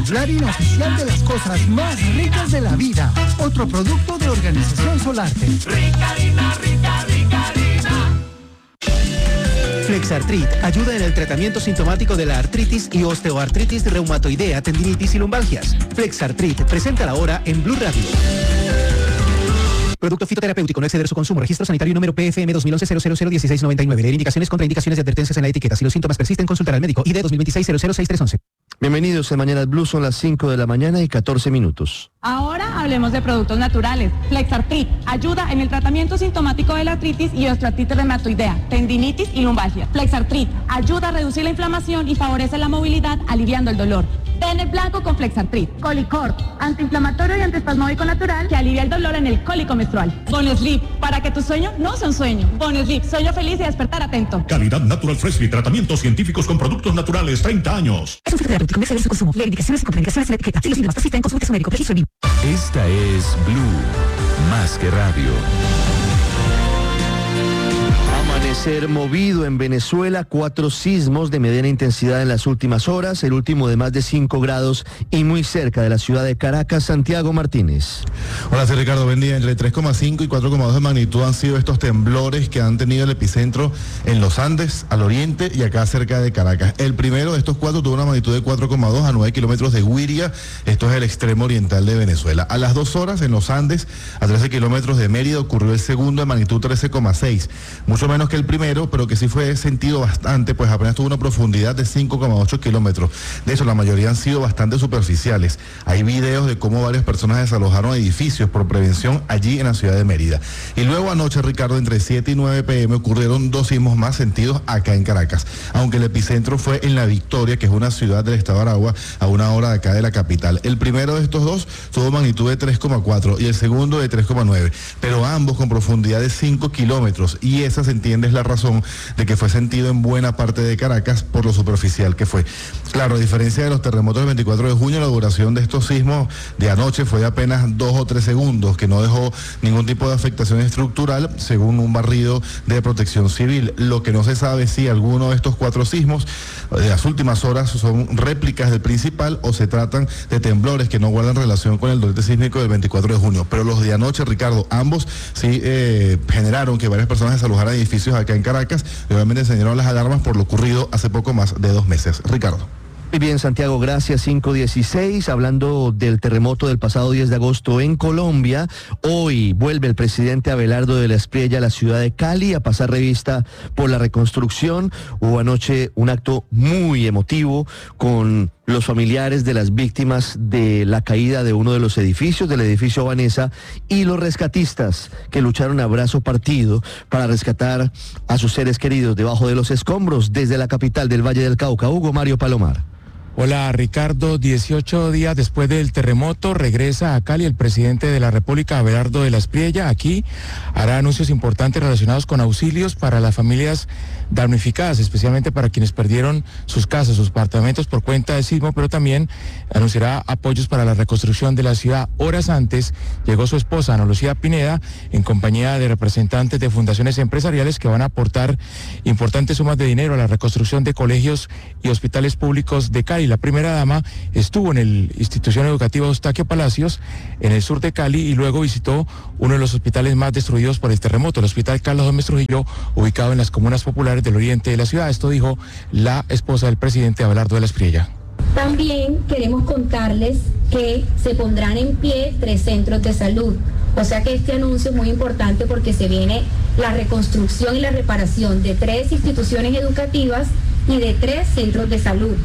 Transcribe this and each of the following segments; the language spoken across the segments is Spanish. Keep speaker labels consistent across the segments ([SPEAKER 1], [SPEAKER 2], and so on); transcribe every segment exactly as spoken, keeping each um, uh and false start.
[SPEAKER 1] la harina oficial de las cosas más ricas de la vida. Otro producto de Organización Solarte.
[SPEAKER 2] Rica harina, rica, rica harina.
[SPEAKER 3] Flexartrit ayuda en el tratamiento sintomático de la artritis y osteoartritis reumatoidea, tendinitis y lumbalgias. Flexartrit, presenta la hora en Blue Radio. Producto fitoterapéutico, no exceder su consumo. Registro sanitario número P F M dos mil once cero cero cero dieciséis noventa y nueve. Leer indicaciones, contraindicaciones y advertencias en la etiqueta. Si los síntomas persisten, consultar al médico. I D dos mil veintiséis cero cero seis tres once.
[SPEAKER 4] Bienvenidos a Mañanas Blue, son las cinco de la mañana y catorce minutos.
[SPEAKER 5] Ahora hablemos de productos naturales. Flexartrit ayuda en el tratamiento sintomático de la artritis y osteoartritis reumatoidea, tendinitis y lumbalgia. Flexartrit ayuda a reducir la inflamación y favorece la movilidad, aliviando el dolor. Den el blanco con Flexartrit. Colicorp, antiinflamatorio y antiespasmódico natural que alivia el dolor en el cólico menstrual. Bonesleep, para que tu sueño no sea un sueño. Bonesleep, sueño feliz y despertar atento.
[SPEAKER 6] Calidad Natural Freshly, tratamientos científicos con productos naturales, treinta años.
[SPEAKER 7] Es un fitoterapéutico, no exceder su consumo. Leer indicaciones y contraindicaciones en la etiqueta. Si los síntomas persisten, consulte a su médico. Registro B I M.
[SPEAKER 8] Esta es Blue, más que radio.
[SPEAKER 4] Amanecer movido en Venezuela, cuatro sismos de mediana intensidad en las últimas horas, el último de más de cinco grados y muy cerca de la ciudad de Caracas. Santiago Martínez.
[SPEAKER 9] Hola, soy Ricardo, buen día. Entre tres coma cinco y cuatro coma dos de magnitud han sido estos temblores que han tenido el epicentro en los Andes, al oriente y acá cerca de Caracas. El primero de estos cuatro tuvo una magnitud de cuatro coma dos a nueve kilómetros de Güiria, esto es el extremo oriental de Venezuela. A las dos horas en los Andes, a trece kilómetros de Mérida, ocurrió el segundo de magnitud trece coma seis, mucho menos que el primero, pero que sí fue sentido bastante, pues apenas tuvo una profundidad de cinco coma ocho kilómetros. De eso la mayoría han sido bastante superficiales. Hay videos de cómo varias personas desalojaron edificios por prevención allí en la ciudad de Mérida. Y luego anoche, Ricardo, entre siete y nueve pe eme ocurrieron dos sismos más sentidos acá en Caracas, aunque el epicentro fue en La Victoria, que es una ciudad del estado de Aragua, a una hora de acá de la capital. El primero de estos dos tuvo magnitud de tres coma cuatro y el segundo de tres coma nueve, pero ambos con profundidad de cinco kilómetros, y esa se entiende es la razón de que fue sentido en buena parte de Caracas por lo superficial que fue. Claro, a diferencia de los terremotos del veinticuatro de junio, la duración de estos sismos de anoche fue de apenas dos o tres segundos, que no dejó ningún tipo de afectación estructural, según un barrido de Protección Civil. Lo que no se sabe es si alguno de estos cuatro sismos de las últimas horas son réplicas del principal o se tratan de temblores que no guardan relación con el dolor sísmico del veinticuatro de junio. Pero los de anoche, Ricardo, ambos sí eh, generaron que varias personas desalojaran edificios acá en Caracas, y obviamente encendieron las alarmas por lo ocurrido hace poco más de dos meses. Ricardo.
[SPEAKER 4] Muy bien, Santiago, gracias. cinco dieciséis, hablando del terremoto del pasado diez de agosto en Colombia, hoy vuelve el presidente Abelardo de la Espriella a la ciudad de Cali a pasar revista por la reconstrucción. Hubo anoche un acto muy emotivo con los familiares de las víctimas de la caída de uno de los edificios, del edificio Vanessa, y los rescatistas que lucharon a brazo partido para rescatar a sus seres queridos debajo de los escombros desde la capital del Valle del Cauca. Hugo Mario Palomar.
[SPEAKER 10] Hola Ricardo, dieciocho días después del terremoto regresa a Cali el presidente de la República, Abelardo de la Espriella. Aquí hará anuncios importantes relacionados con auxilios para las familias damnificadas, especialmente para quienes perdieron sus casas, sus apartamentos por cuenta del sismo, pero también anunciará apoyos para la reconstrucción de la ciudad. Horas antes llegó su esposa, Ana Lucía Pineda, en compañía de representantes de fundaciones empresariales que van a aportar importantes sumas de dinero a la reconstrucción de colegios y hospitales públicos de Cali. La primera dama estuvo en el Institución Educativa Eustaquio Palacios, en el sur de Cali, y luego visitó uno de los hospitales más destruidos por el terremoto, el Hospital Carlos Gómez Trujillo, ubicado en las comunas populares del oriente de la ciudad. Esto dijo la esposa del presidente, Abelardo de la Espriella.
[SPEAKER 11] También queremos contarles que se pondrán en pie tres centros de salud. O sea que este anuncio es muy importante porque se viene la reconstrucción y la reparación de tres instituciones educativas y de tres centros de salud.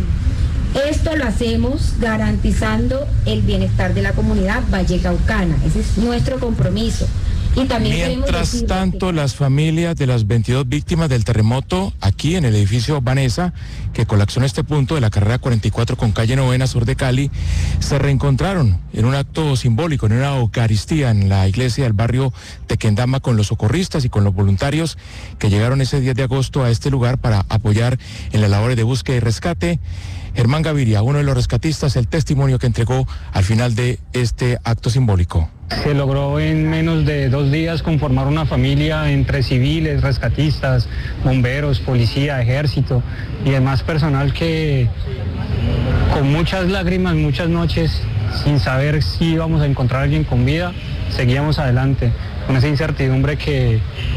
[SPEAKER 11] Esto lo hacemos garantizando el bienestar de la comunidad vallecaucana. Ese es nuestro compromiso. Y también
[SPEAKER 10] Mientras tanto, que... las familias de las veintidós víctimas del terremoto aquí en el edificio Vanessa, que colapsó en este punto de la carrera cuarenta y cuatro con calle Novena, sur de Cali, se reencontraron en un acto simbólico, en una eucaristía en la iglesia del barrio Tequendama, con los socorristas y con los voluntarios que llegaron ese diez de agosto a este lugar para apoyar en las labores de búsqueda y rescate. Germán Gaviria, uno de los rescatistas, el testimonio que entregó al final de este acto simbólico.
[SPEAKER 12] Se logró en menos de dos días conformar una familia entre civiles, rescatistas, bomberos, policía, ejército y demás personal que con muchas lágrimas, muchas noches, sin saber si íbamos a encontrar a alguien con vida, seguíamos adelante, con esa incertidumbre que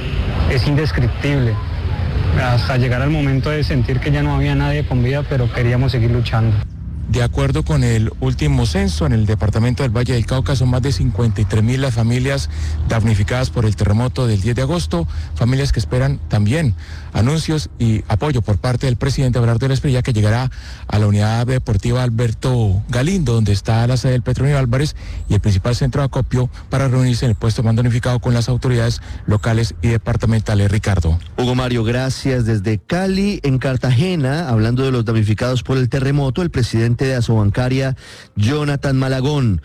[SPEAKER 12] es indescriptible, hasta llegar al momento de sentir que ya no había nadie con vida, pero queríamos seguir luchando.
[SPEAKER 10] De acuerdo con el último censo, en el departamento del Valle del Cauca son más de cincuenta y tres mil las familias damnificadas por el terremoto del diez de agosto, familias que esperan también anuncios y apoyo por parte del presidente Abelardo de la Espriella, que llegará a la unidad deportiva Alberto Galindo, donde está la sede del Petronio Álvarez y el principal centro de acopio, para reunirse en el puesto más damnificado con las autoridades locales y departamentales. Ricardo.
[SPEAKER 4] Hugo Mario, gracias. Desde Cali, en Cartagena, hablando de los damnificados por el terremoto, el presidente de Asobancaria, Jonathan Malagón,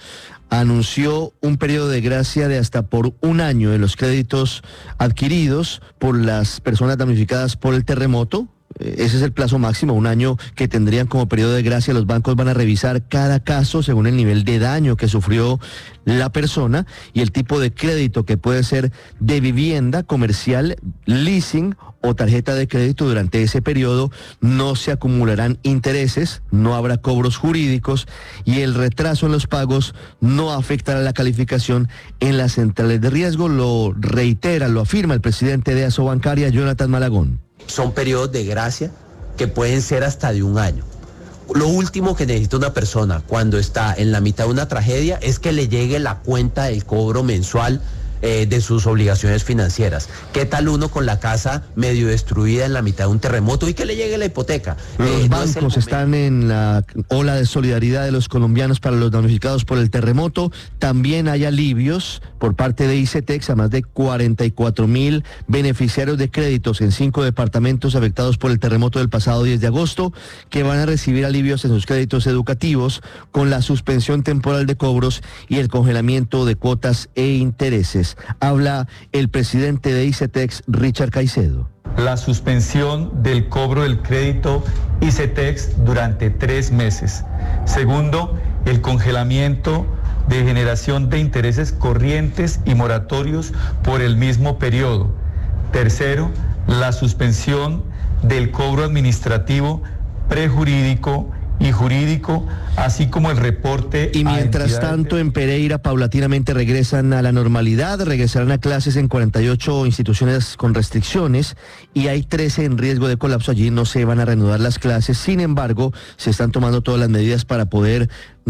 [SPEAKER 4] anunció un periodo de gracia de hasta por un año de los créditos adquiridos por las personas damnificadas por el terremoto. Ese es el plazo máximo, un año que tendrían como periodo de gracia. Los bancos van a revisar cada caso según el nivel de daño que sufrió la persona y el tipo de crédito, que puede ser de vivienda, comercial, leasing o tarjeta de crédito. Durante ese periodo no se acumularán intereses, no habrá cobros jurídicos y el retraso en los pagos no afectará la calificación en las centrales de riesgo. Lo reitera, lo afirma el presidente de Asobancaria, Jonathan Malagón.
[SPEAKER 13] Son periodos de gracia que pueden ser hasta de un año. Lo último que necesita una persona cuando está en la mitad de una tragedia es que le llegue la cuenta del cobro mensual eh, de sus obligaciones financieras. ¿Qué tal uno con la casa medio destruida en la mitad de un terremoto y que le llegue la hipoteca?
[SPEAKER 4] Los
[SPEAKER 13] eh,
[SPEAKER 4] bancos
[SPEAKER 13] no es
[SPEAKER 4] están en la ola de solidaridad de los colombianos para los damnificados por el terremoto. También hay alivios por parte de ICETEX a más de cuarenta y cuatro mil beneficiarios de créditos en cinco departamentos afectados por el terremoto del pasado diez de agosto, que van a recibir alivios en sus créditos educativos con la suspensión temporal de cobros y el congelamiento de cuotas e intereses. Habla el presidente de ICETEX, Richard Caicedo.
[SPEAKER 14] La suspensión del cobro del crédito ICETEX durante tres meses. Segundo, el congelamiento de generación de intereses corrientes y moratorios por el mismo periodo. Tercero, la suspensión del cobro administrativo prejurídico y jurídico, así como el reporte.
[SPEAKER 4] Y mientras tanto, en Pereira paulatinamente regresan a la normalidad, regresarán a clases en cuarenta y ocho instituciones con restricciones y hay trece en riesgo de colapso. Allí no se van a reanudar las clases, sin embargo, se están tomando todas las medidas para poder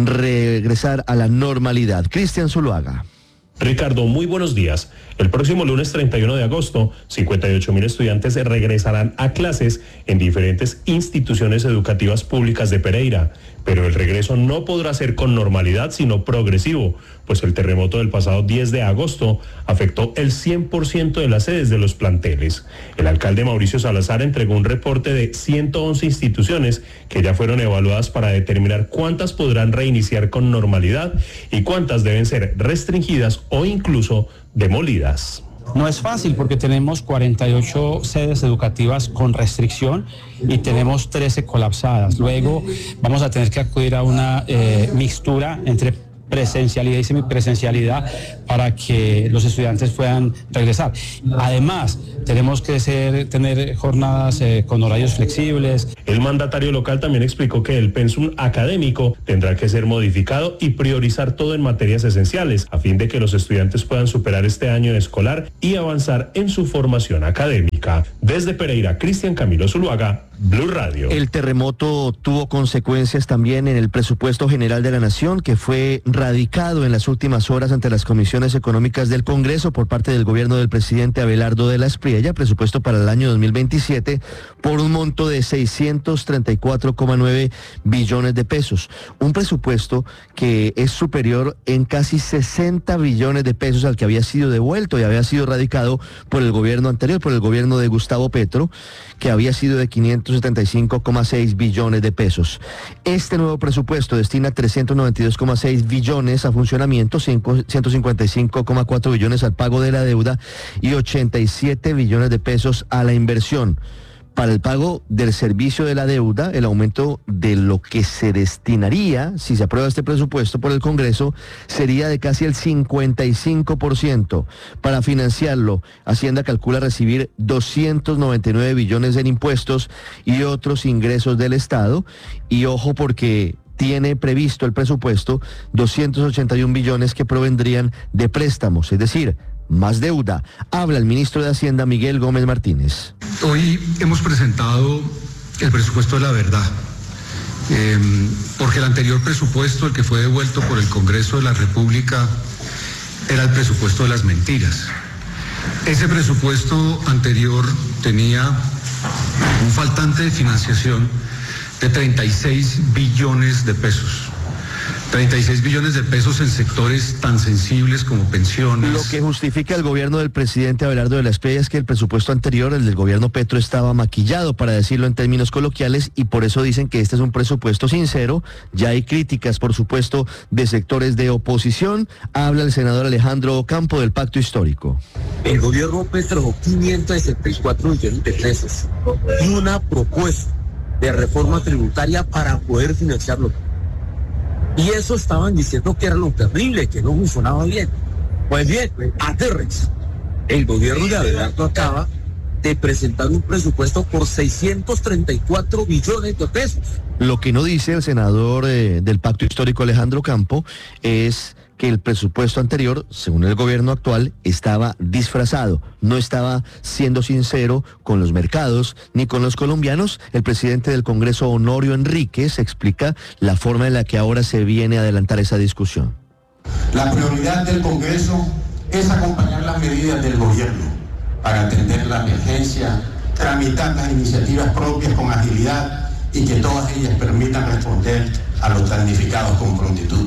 [SPEAKER 4] regresar a la normalidad. Cristian Zuluaga.
[SPEAKER 15] Ricardo, muy buenos días. El próximo lunes treinta y uno de agosto, cincuenta y ocho mil estudiantes regresarán a clases en diferentes instituciones educativas públicas de Pereira, pero el regreso no podrá ser con normalidad, sino progresivo, pues el terremoto del pasado diez de agosto afectó el cien por ciento de las sedes de los planteles. El alcalde Mauricio Salazar entregó un reporte de ciento once instituciones que ya fueron evaluadas para determinar cuántas podrán reiniciar con normalidad y cuántas deben ser restringidas o incluso demolidas.
[SPEAKER 16] No es fácil porque tenemos cuarenta y ocho sedes educativas con restricción y tenemos trece colapsadas. Luego vamos a tener que acudir a una eh, mixtura entre presencialidad y semipresencialidad para que los estudiantes puedan regresar. Además, tenemos que ser, tener jornadas eh, con horarios flexibles.
[SPEAKER 15] El mandatario local también explicó que el pensum académico tendrá que ser modificado y priorizar todo en materias esenciales, a fin de que los estudiantes puedan superar este año escolar y avanzar en su formación académica. Desde Pereira, Cristian Camilo Zuluaga, Blue Radio.
[SPEAKER 4] El terremoto tuvo consecuencias también en el presupuesto general de la Nación, que fue radicado en las últimas horas ante las comisiones económicas del Congreso por parte del gobierno del presidente Abelardo de la Espriella, presupuesto para el año dos mil veintisiete, por un monto de seiscientos treinta y cuatro coma nueve billones de pesos. Un presupuesto que es superior en casi sesenta billones de pesos al que había sido devuelto y había sido radicado por el gobierno anterior, por el gobierno de Gustavo Petro, que había sido de quinientos setenta y cinco coma seis billones de pesos. Este nuevo presupuesto destina trescientos noventa y dos coma seis billones a funcionamiento, ciento cincuenta y cinco coma cuatro billones al pago de la deuda y ochenta y siete billones de pesos a la inversión. Para el pago del servicio de la deuda, el aumento de lo que se destinaría, si se aprueba este presupuesto por el Congreso, sería de casi el cincuenta y cinco por ciento. Para financiarlo, Hacienda calcula recibir doscientos noventa y nueve billones en impuestos y otros ingresos del Estado. Y ojo, porque tiene previsto el presupuesto doscientos ochenta y un billones que provendrían de préstamos, es decir, más deuda. Habla el ministro de Hacienda, Miguel Gómez Martínez.
[SPEAKER 17] Hoy hemos presentado el presupuesto de la verdad, eh, porque el anterior presupuesto, el que fue devuelto por el Congreso de la República, era el presupuesto de las mentiras. Ese presupuesto anterior tenía un faltante de financiación de treinta y seis billones de pesos. treinta y seis billones de pesos en sectores tan sensibles como pensiones.
[SPEAKER 4] Lo que justifica el gobierno del presidente Abelardo de la Espriella es que el presupuesto anterior, el del gobierno Petro, estaba maquillado, para decirlo en términos coloquiales, y por eso dicen que este es un presupuesto sincero. Ya hay críticas, por supuesto, de sectores de oposición. Habla el senador Alejandro Ocampo del Pacto Histórico.
[SPEAKER 18] El gobierno Petro dejó quinientos sesenta y cuatro millones de pesos y una propuesta de reforma tributaria para poder financiarlo. Y eso estaban diciendo que era lo terrible, que no funcionaba bien. Pues bien, aterres. El gobierno de Abelardo acaba de presentar un presupuesto por seiscientos treinta y cuatro billones de pesos.
[SPEAKER 4] Lo que no dice el senador eh, del Pacto Histórico, Alejandro Campo, es que el presupuesto anterior, según el gobierno actual, estaba disfrazado, no estaba siendo sincero con los mercados ni con los colombianos. El presidente del Congreso, Honorio Enríquez, explica la forma en la que ahora se viene a adelantar esa discusión.
[SPEAKER 19] La prioridad del Congreso es acompañar las medidas del gobierno para atender la emergencia, tramitar las iniciativas propias con agilidad y que todas ellas permitan responder a los damnificados con prontitud.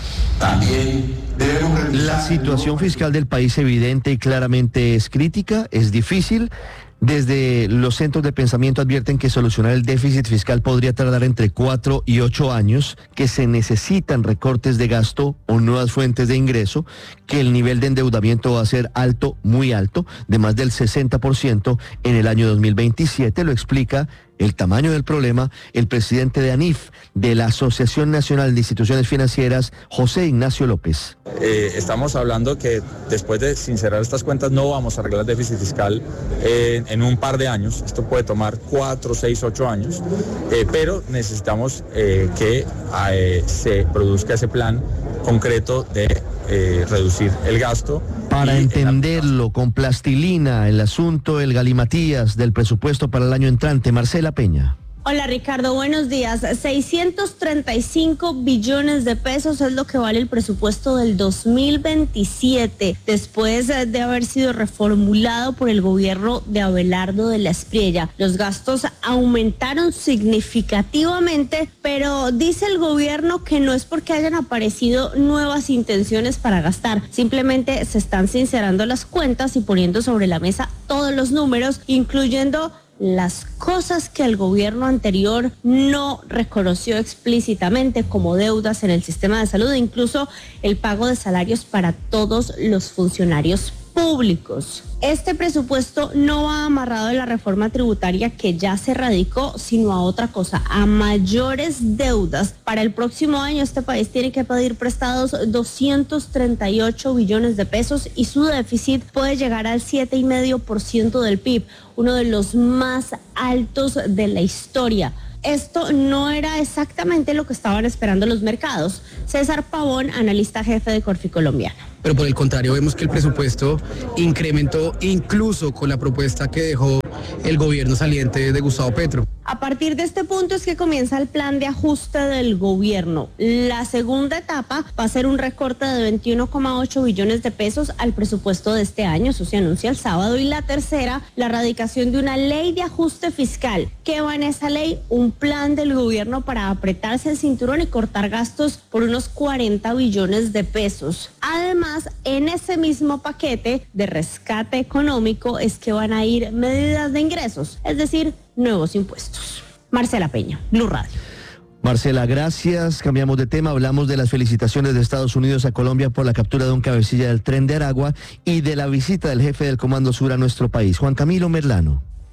[SPEAKER 19] También debemos revisar...
[SPEAKER 4] La situación fiscal del país evidente y claramente es crítica, es difícil. Desde los centros de pensamiento advierten que solucionar el déficit fiscal podría tardar entre cuatro y ocho años, que se necesitan recortes de gasto o nuevas fuentes de ingreso, que el nivel de endeudamiento va a ser alto, muy alto, de más del sesenta por ciento en el año dos mil veintisiete, lo explica el tamaño del problema el presidente de ANIF, de la Asociación Nacional de Instituciones Financieras, José Ignacio López.
[SPEAKER 20] Eh, estamos hablando que después de sincerar estas cuentas no vamos a arreglar el déficit fiscal eh, en un par de años. Esto puede tomar cuatro, seis, ocho años, eh, pero necesitamos eh, que eh, se produzca ese plan concreto de eh, reducir el gasto.
[SPEAKER 4] Para entenderlo con plastilina, el asunto, el galimatías del presupuesto para el año entrante, Marcela Peña.
[SPEAKER 21] Hola Ricardo, buenos días. seiscientos treinta y cinco billones de pesos es lo que vale el presupuesto del dos mil veintisiete, después de haber sido reformulado por el gobierno de Abelardo de la Espriella. Los gastos aumentaron significativamente, pero dice el gobierno que no es porque hayan aparecido nuevas intenciones para gastar, simplemente se están sincerando las cuentas y poniendo sobre la mesa todos los números, incluyendo las cosas que el gobierno anterior no reconoció explícitamente, como deudas en el sistema de salud e incluso el pago de salarios para todos los funcionarios públicos. Este presupuesto no va amarrado de la reforma tributaria que ya se radicó, sino a otra cosa, a mayores deudas. Para el próximo año este país tiene que pedir prestados doscientos treinta y ocho billones de pesos y su déficit puede llegar al siete coma cinco por ciento del P I B, uno de los más altos de la historia. Esto no era exactamente lo que estaban esperando los mercados. César Pavón, analista jefe de Corfi Colombiana.
[SPEAKER 22] Pero por el contrario, vemos que el presupuesto incrementó incluso con la propuesta que dejó el gobierno saliente de Gustavo Petro.
[SPEAKER 21] A partir de este punto es que comienza el plan de ajuste del gobierno. La segunda etapa va a ser un recorte de veintiuno coma ocho billones de pesos al presupuesto de este año, eso se anuncia el sábado. Y la tercera, la radicación de una ley de ajuste fiscal. ¿Qué va en esa ley? Un plan del gobierno para apretarse el cinturón y cortar gastos por unos cuarenta billones de pesos. Además, en ese mismo paquete de rescate económico es que van a ir medidas de ingresos, es decir, nuevos impuestos. Marcela Peña, Blue Radio.
[SPEAKER 4] Marcela, gracias. Cambiamos de tema. Hablamos de las felicitaciones de Estados Unidos a Colombia por la captura de un cabecilla del Tren de Aragua y de la visita del jefe del Comando Sur a nuestro país, Juan Camilo Merlano.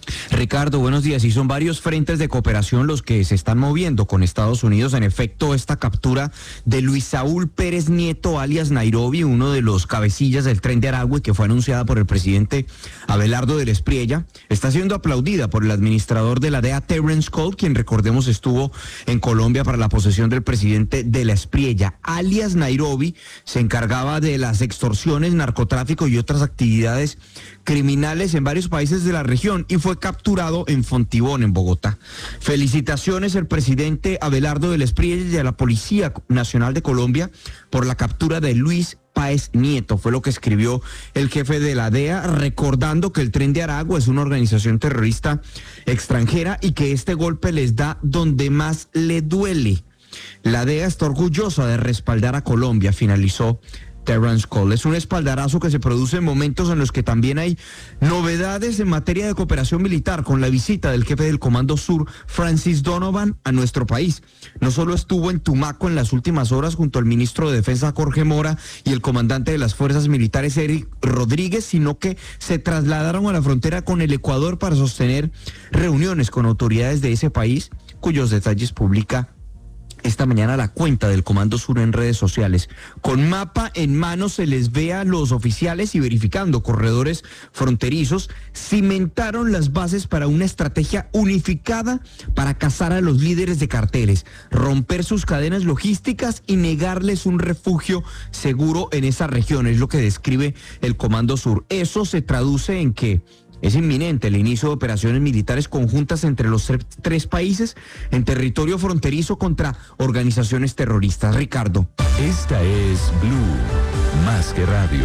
[SPEAKER 1] Ricardo, buenos días. Y son varios frentes de cooperación los que se están moviendo con Estados Unidos. En efecto, esta captura de Luis Saúl Pérez Nieto, alias Nairobi, uno de los cabecillas del Tren de Aragua, que fue anunciada por el presidente Abelardo del Espriella, está siendo aplaudida por el administrador de la D E A, Terrence Cole, quien, recordemos, estuvo en Colombia para la posesión del presidente de la Espriella. Alias Nairobi se encargaba de las extorsiones, narcotráfico y otras actividades criminales en varios países de la región y fue capturado en Fontibón, en Bogotá. Felicitaciones al presidente Abelardo del Espriella y a la Policía Nacional de Colombia por la captura de Luis Páez Nieto, fue lo que escribió el jefe de la D E A, recordando que el Tren de Aragua es una organización terrorista extranjera y que este golpe les da donde más le duele. La D E A está orgullosa de respaldar a Colombia, finalizó Terrence Cole. Es un espaldarazo que se produce en momentos en los que también hay novedades en materia de cooperación militar, con la visita del jefe del Comando Sur, Francis Donovan, a nuestro país. No solo estuvo en Tumaco en las últimas horas junto al ministro de Defensa Jorge Mora y el comandante de las Fuerzas Militares Eric Rodríguez, sino que se trasladaron a la frontera con el Ecuador para sostener reuniones con autoridades de ese país, cuyos detalles publica esta mañana la cuenta del Comando Sur en redes sociales. Con mapa en mano se les ve a los oficiales y verificando corredores fronterizos, cimentaron las bases para una estrategia unificada para cazar a los líderes de carteles, romper sus cadenas logísticas y negarles un refugio seguro en esa región, es lo que describe el Comando Sur. Eso se traduce en que es inminente el inicio de operaciones militares conjuntas entre los tres, tres países en territorio fronterizo contra organizaciones terroristas. Ricardo.
[SPEAKER 8] Esta es Blue, más que radio.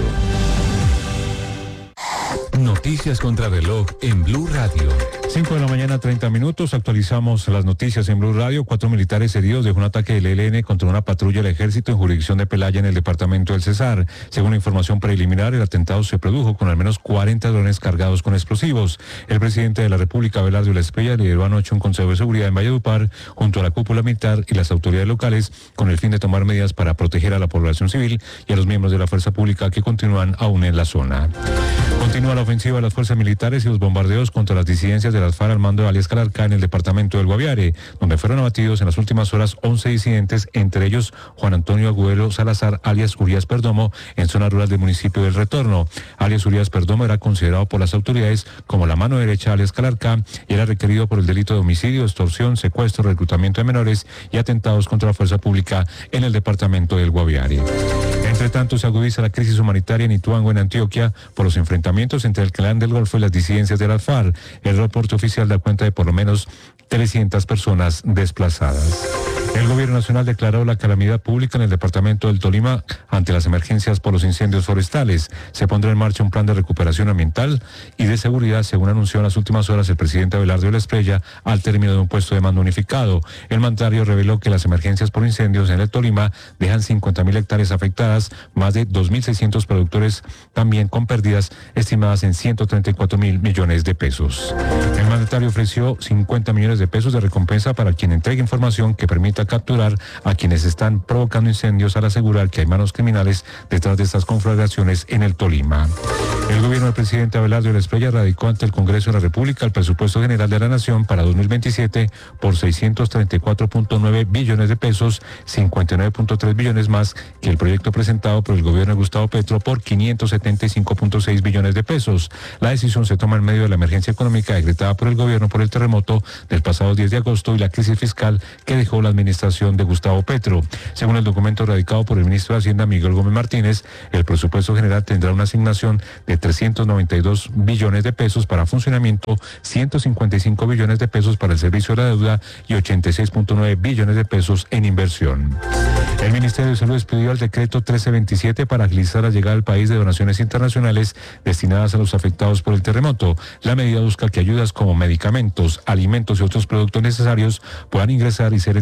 [SPEAKER 8] Noticias contra reloj en Blue Radio.
[SPEAKER 2] cinco de la mañana, treinta minutos. Actualizamos las noticias en Blue Radio. Cuatro militares heridos de un ataque del E L N contra una patrulla del ejército en jurisdicción de Pelaya, en el departamento del Cesar. Según la información preliminar, el atentado se produjo con al menos cuarenta drones cargados con explosivos. El presidente de la República, Abelardo del Espriella, lideró anoche un consejo de seguridad en Valledupar junto a la cúpula militar y las autoridades locales con el fin de tomar medidas para proteger a la población civil y a los miembros de la fuerza pública que continúan aún en la zona. Continúa la ofensiva de las fuerzas militares y los bombardeos contra las disidencias de las FARC al mando de alias Calarcá en el departamento del Guaviare, donde fueron abatidos en las últimas horas once disidentes, entre ellos Juan Antonio Agüero Salazar, alias Urias Perdomo, en zona rural del municipio del Retorno. Alias Urias Perdomo era considerado por las autoridades como la mano derecha alias Calarcá y era requerido por el delito de homicidio, extorsión, secuestro, reclutamiento de menores y atentados contra la fuerza pública en el departamento del Guaviare. Entre tanto, se agudiza la crisis humanitaria en Ituango, en Antioquia, por los enfrentamientos entre el Clan del Golfo y las disidencias de las FARC. El reporte oficial da cuenta de por lo menos trescientas personas desplazadas. El gobierno nacional declaró la calamidad pública en el departamento del Tolima ante las emergencias por los incendios forestales. Se pondrá en marcha un plan de recuperación ambiental y de seguridad, según anunció en las últimas horas el presidente Abelardo del Espriella al término de un puesto de mando unificado. El mandatario reveló que las emergencias por incendios en el Tolima dejan cincuenta mil hectáreas afectadas, más de dos mil seiscientos productores también con pérdidas estimadas en ciento treinta y cuatro mil millones de pesos. El mandatario ofreció cincuenta millones de pesos de recompensa para quien entregue información que permita capturar a quienes están provocando incendios, al asegurar que hay manos criminales detrás de estas conflagraciones en el Tolima. El gobierno del presidente Abelardo del Espriella radicó ante el Congreso de la República el presupuesto general de la Nación para dos mil veintisiete por seiscientos treinta y cuatro punto nueve billones de pesos, cincuenta y nueve punto tres billones más que el proyecto presentado por el gobierno de Gustavo Petro por quinientos setenta y cinco punto seis billones de pesos. La decisión se toma en medio de la emergencia económica decretada por el gobierno por el terremoto del pasado diez de agosto y la crisis fiscal que dejó la administración de Gustavo Petro. Según el documento radicado por el ministro de Hacienda, Miguel Gómez Martínez, el presupuesto general tendrá una asignación de trescientos noventa y dos billones de pesos para funcionamiento, ciento cincuenta y cinco billones de pesos para el servicio de la deuda y ochenta y seis punto nueve billones de pesos en inversión. El Ministerio de Salud expidió el decreto trece veintisiete para agilizar la llegada al país de donaciones internacionales destinadas a los afectados por el terremoto. La medida busca que ayudas como medicamentos, alimentos y otros productos necesarios puedan ingresar y ser entregados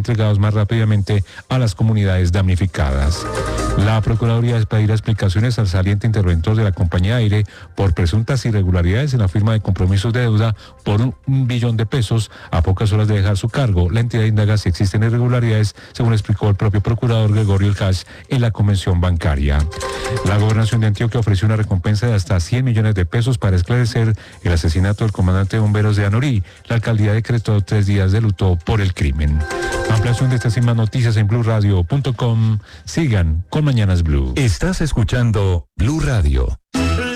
[SPEAKER 2] más rápidamente a las comunidades damnificadas. La Procuraduría pedirá explicaciones al saliente interventor de la compañía aire por presuntas irregularidades en la firma de compromisos de deuda por un, un billón de pesos a pocas horas de dejar su cargo. La entidad indaga si existen irregularidades, según explicó el propio procurador Gregorio El Hash en la convención bancaria. La gobernación de Antioquia ofreció una recompensa de hasta cien millones de pesos para esclarecer el asesinato del comandante de bomberos de Anorí. La alcaldía decretó tres días de luto por el crimen. Ampliación de estas y más noticias en blue radio punto com. Sigan con Mañanas Blue.
[SPEAKER 8] Estás escuchando Blue Radio.